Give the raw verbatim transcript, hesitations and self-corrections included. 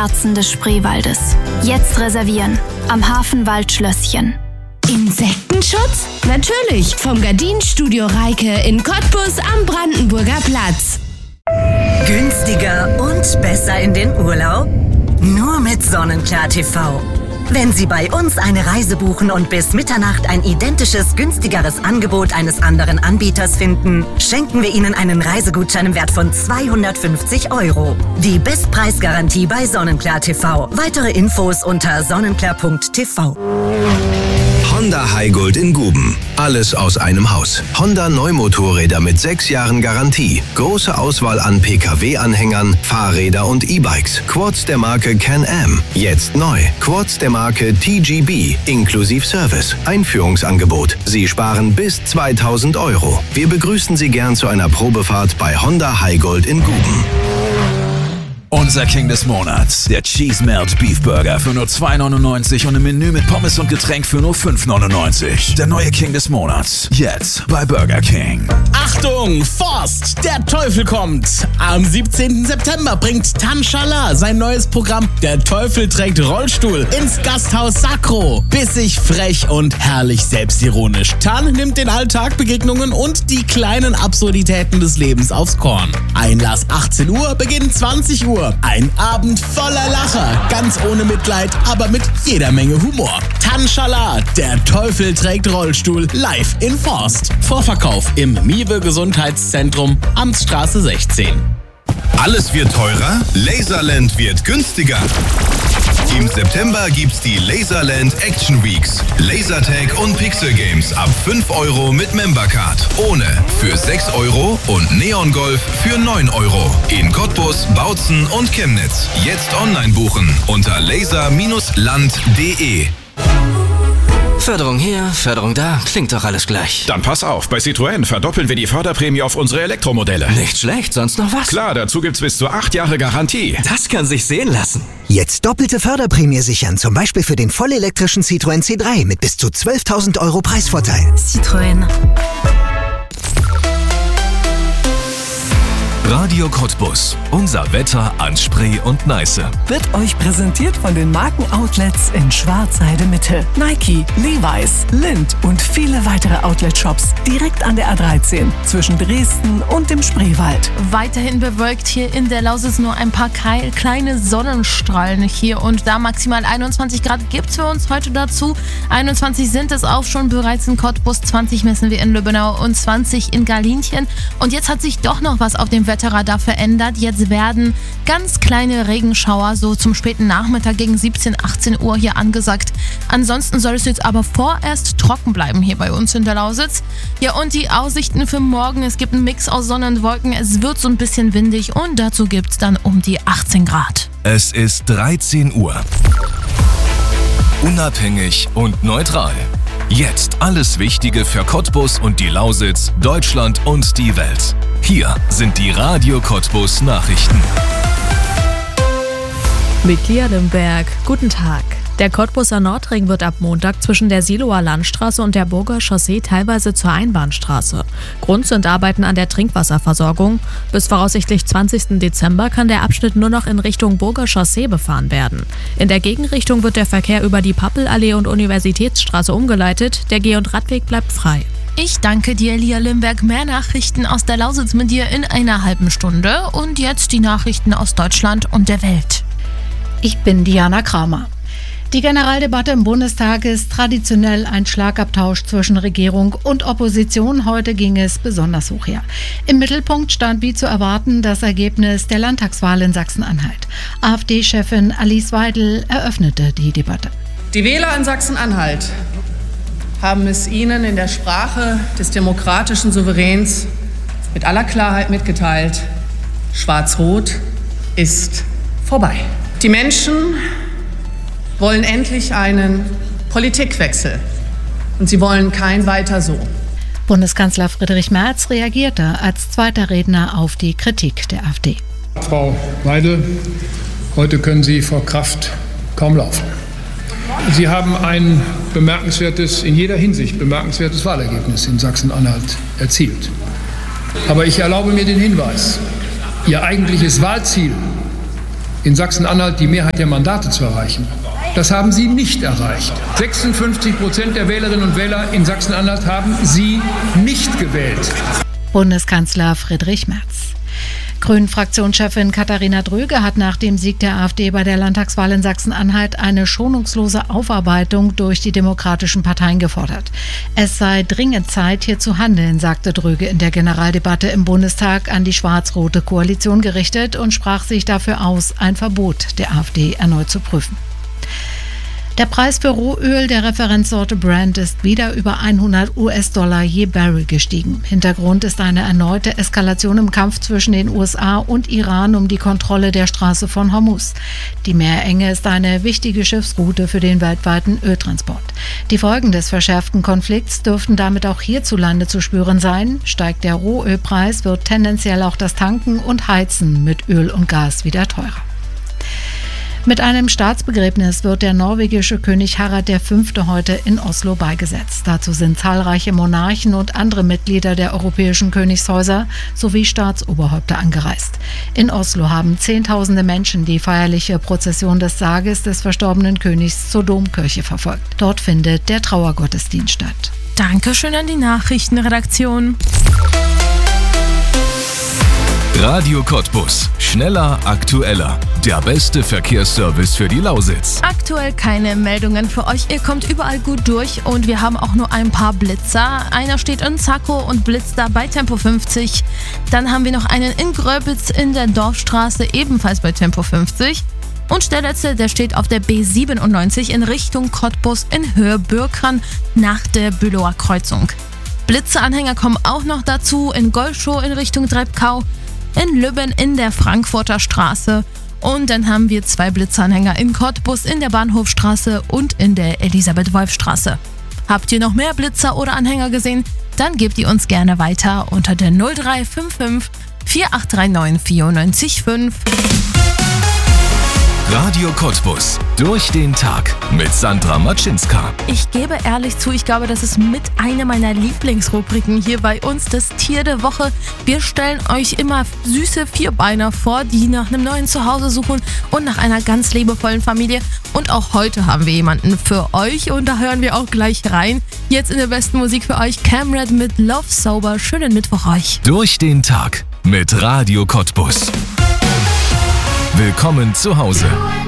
Herzen des Spreewaldes. Jetzt reservieren. Am Hafenwald-Schlösschen. Insektenschutz? Natürlich, vom Gardinenstudio Reike in Cottbus am Brandenburger Platz. Günstiger und besser in den Urlaub? Nur mit Sonnenklar T V. Wenn Sie bei uns eine Reise buchen und bis Mitternacht ein identisches, günstigeres Angebot eines anderen Anbieters finden, schenken wir Ihnen einen Reisegutschein im Wert von zweihundertfünfzig Euro. Die Bestpreisgarantie bei Sonnenklar T V. Weitere Infos unter sonnenklar punkt t v. Honda Highgold in Guben. Alles aus einem Haus. Honda Neumotorräder mit sechs Jahren Garantie. Große Auswahl an P K W-Anhängern, Fahrräder und E-Bikes. Quads der Marke Can-Am. Jetzt neu. Quads der Marke T G B. Inklusiv Service. Einführungsangebot. Sie sparen bis zweitausend Euro. Wir begrüßen Sie gern zu einer Probefahrt bei Honda Highgold in Guben. Unser King des Monats, der Cheese Melt Beef Burger für nur zwei neunundneunzig und ein Menü mit Pommes und Getränk für nur fünf neunundneunzig. Der neue King des Monats, jetzt bei Burger King. Achtung, Forst, der Teufel kommt! Am siebzehnten September bringt Tanshala sein neues Programm Der Teufel trägt Rollstuhl ins Gasthaus Sacro. Bissig, frech und herrlich selbstironisch. Tan nimmt den Alltag, Begegnungen und die kleinen Absurditäten des Lebens aufs Korn. Einlass achtzehn Uhr, Beginn zwanzig Uhr. Ein Abend voller Lacher, ganz ohne Mitleid, aber mit jeder Menge Humor. Tanshala, der Teufel trägt Rollstuhl, live in Forst. Vorverkauf im Miwe Gesundheitszentrum, Amtsstraße sechzehn. Alles wird teurer, Laserland wird günstiger. Im September gibt's die Laserland Action Weeks. Lasertag und Pixel Games ab fünf Euro mit Membercard. Ohne für sechs Euro und Neon Golf für neun Euro. In Cottbus, Bautzen und Chemnitz. Jetzt online buchen unter laser Bindestrich land punkt de. Förderung hier, Förderung da, klingt doch alles gleich. Dann pass auf, bei Citroën verdoppeln wir die Förderprämie auf unsere Elektromodelle. Nicht schlecht, sonst noch was? Klar, dazu gibt's bis zu acht Jahre Garantie. Das kann sich sehen lassen. Jetzt doppelte Förderprämie sichern, zum Beispiel für den vollelektrischen Citroën C drei mit bis zu zwölftausend Euro Preisvorteil. Citroën. Radio Cottbus. Unser Wetter an Spree und Neiße. Wird euch präsentiert von den Markenoutlets in Schwarzheide Mitte. Nike, Levi's, Lindt und viele weitere Outlet-Shops direkt an der A dreizehn zwischen Dresden und dem Spreewald. Weiterhin bewölkt hier in der Lausitz, nur ein paar kleine Sonnenstrahlen hier und da. Maximal einundzwanzig Grad gibt's für uns heute dazu. einundzwanzig sind es auch schon bereits in Cottbus, zwanzig messen wir in Lübbenau und zwanzig in Galinchen. Und jetzt hat sich doch noch was auf dem Wetterradar verändert. Jetzt werden ganz kleine Regenschauer so zum späten Nachmittag gegen siebzehn, achtzehn Uhr hier angesagt. Ansonsten soll es jetzt aber vorerst trocken bleiben hier bei uns in der Lausitz. Ja, und die Aussichten für morgen: Es gibt einen Mix aus Sonne und Wolken, es wird so ein bisschen windig und dazu gibt es dann um die achtzehn Grad. Es ist dreizehn Uhr. Unabhängig und neutral. Jetzt alles Wichtige für Cottbus und die Lausitz, Deutschland und die Welt. Hier sind die Radio Cottbus Nachrichten. Mit Lia Limberg. Guten Tag. Der Cottbuser Nordring wird ab Montag zwischen der Siloer Landstraße und der Burger Chaussee teilweise zur Einbahnstraße. Grund sind Arbeiten an der Trinkwasserversorgung. Bis voraussichtlich zwanzigsten Dezember kann der Abschnitt nur noch in Richtung Burger Chaussee befahren werden. In der Gegenrichtung wird der Verkehr über die Pappelallee und Universitätsstraße umgeleitet. Der Geh- und Radweg bleibt frei. Ich danke dir, Lia Limberg. Mehr Nachrichten aus der Lausitz mit dir in einer halben Stunde. Und jetzt die Nachrichten aus Deutschland und der Welt. Ich bin Diana Kramer. Die Generaldebatte im Bundestag ist traditionell ein Schlagabtausch zwischen Regierung und Opposition. Heute ging es besonders hoch her. Im Mittelpunkt stand wie zu erwarten das Ergebnis der Landtagswahl in Sachsen-Anhalt. AfD-Chefin Alice Weidel eröffnete die Debatte. Die Wähler in Sachsen-Anhalt haben es Ihnen in der Sprache des demokratischen Souveräns mit aller Klarheit mitgeteilt: Schwarz-Rot ist vorbei. Die Menschen wollen endlich einen Politikwechsel und sie wollen kein Weiter so. Bundeskanzler Friedrich Merz reagierte als zweiter Redner auf die Kritik der AfD. Frau Weidel, heute können Sie vor Kraft kaum laufen. Sie haben ein bemerkenswertes, in jeder Hinsicht bemerkenswertes Wahlergebnis in Sachsen-Anhalt erzielt. Aber ich erlaube mir den Hinweis: Ihr eigentliches Wahlziel in Sachsen-Anhalt die Mehrheit der Mandate zu erreichen. Das haben Sie nicht erreicht. sechsundfünfzig Prozent der Wählerinnen und Wähler in Sachsen-Anhalt haben Sie nicht gewählt. Bundeskanzler Friedrich Merz. Grünen-Fraktionschefin Katharina Dröge hat nach dem Sieg der AfD bei der Landtagswahl in Sachsen-Anhalt eine schonungslose Aufarbeitung durch die demokratischen Parteien gefordert. Es sei dringend Zeit, hier zu handeln, sagte Dröge in der Generaldebatte im Bundestag an die schwarz-rote Koalition gerichtet und sprach sich dafür aus, ein Verbot der AfD erneut zu prüfen. Der Preis für Rohöl der Referenzsorte Brent ist wieder über hundert US-Dollar je Barrel gestiegen. Hintergrund ist eine erneute Eskalation im Kampf zwischen den U S A und Iran um die Kontrolle der Straße von Hormuz. Die Meerenge ist eine wichtige Schiffsroute für den weltweiten Öltransport. Die Folgen des verschärften Konflikts dürften damit auch hierzulande zu spüren sein. Steigt der Rohölpreis, wird tendenziell auch das Tanken und Heizen mit Öl und Gas wieder teurer. Mit einem Staatsbegräbnis wird der norwegische König Harald der Fünfte heute in Oslo beigesetzt. Dazu sind zahlreiche Monarchen und andere Mitglieder der europäischen Königshäuser sowie Staatsoberhäupter angereist. In Oslo haben Zehntausende Menschen die feierliche Prozession des Sarges des verstorbenen Königs zur Domkirche verfolgt. Dort findet der Trauergottesdienst statt. Dankeschön an die Nachrichtenredaktion. Radio Cottbus. Schneller, aktueller. Der beste Verkehrsservice für die Lausitz. Aktuell keine Meldungen für euch. Ihr kommt überall gut durch und wir haben auch nur ein paar Blitzer. Einer steht in Zackow und blitzt da bei Tempo fünfzig. Dann haben wir noch einen in Gröbitz in der Dorfstraße, ebenfalls bei Tempo fünfzig. Und der letzte, der steht auf der B siebenundneunzig in Richtung Cottbus in Höhe Bürkern nach der Bülower Kreuzung. Blitzeanhänger kommen auch noch dazu in Golschow in Richtung Treibkau, in Lübben in der Frankfurter Straße und dann haben wir zwei Blitzanhänger in Cottbus in der Bahnhofstraße und in der Elisabeth-Wolf-Straße. Habt ihr noch mehr Blitzer oder Anhänger gesehen? Dann gebt ihr uns gerne weiter unter der null drei fünf fünf vier acht drei neun vier neun fünf. Radio Cottbus. Durch den Tag mit Sandra Matschinska. Ich gebe ehrlich zu, ich glaube, das ist mit einer meiner Lieblingsrubriken hier bei uns, das Tier der Woche. Wir stellen euch immer süße Vierbeiner vor, die nach einem neuen Zuhause suchen und nach einer ganz liebevollen Familie. Und auch heute haben wir jemanden für euch und da hören wir auch gleich rein. Jetzt in der besten Musik für euch, Camred mit Love Sober. Schönen Mittwoch euch. Durch den Tag mit Radio Cottbus. Willkommen zu Hause.